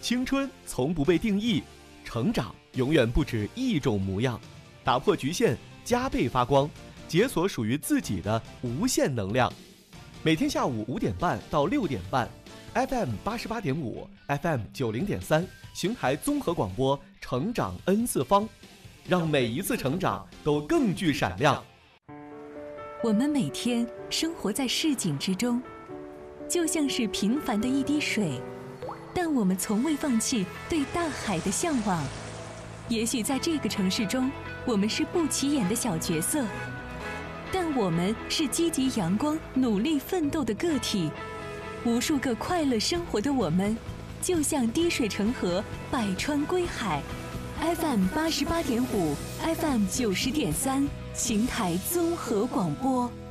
青春从不被定义，成长永远不止一种模样。打破局限，加倍发光，解锁属于自己的无限能量。每天下午5点半到6点半 ，FM 88.5 ，FM 90.3，邢台综合广播，成长 N 次方，让每一次成长都更具闪亮。 我们每天生活在市井之中，就像是平凡的一滴水，但我们从未放弃对大海的向往。也许在这个城市中，我们是不起眼的小角色，但我们是积极阳光、努力奋斗的个体。无数个快乐生活的我们，就像滴水成河，百川归海。FM 88.5 ，FM 90.3，邢台综合广播。